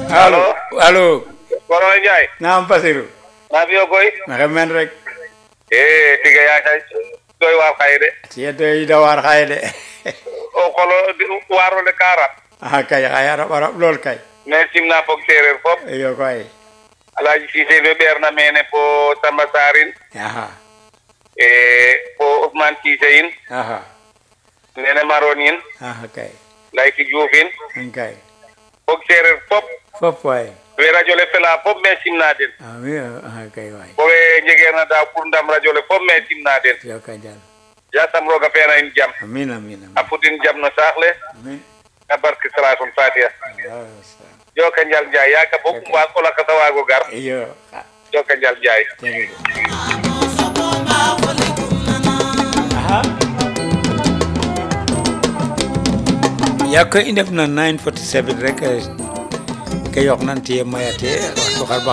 allo allo. Koro Ndiaye. naam Basiru. maa fi yoo koy. naka men rek. tiga yaa kay doy waar xaye de. tiye doy da waar xaye de. o xolo waarole ka rab. kay xaya rab lool kay. mais simna fog seereer fop. iyo koy. Alaaji Cissé fe ɓeerna mene fo Samba Sarin. fo Ousmane Cissé in. nene Maron in. kay. Layti Diouf in. kay. fog seereer fop. fop waay. we radio le fela fop mais simna den. kay waay. bo we njegeerna daaw pour ndam radio le fop mais simna den. yo ka jal. yasam roga feena in jam. amin amin a futin jam no saax le. amin. a barke salatul fatiha. joka njal Njaay yaaka bo waag o lakas a waago gar. iyo. joka njal Njaay. yaa koy i ndef na 9:47 rek ke yoq nan tiye mayate waxtu xar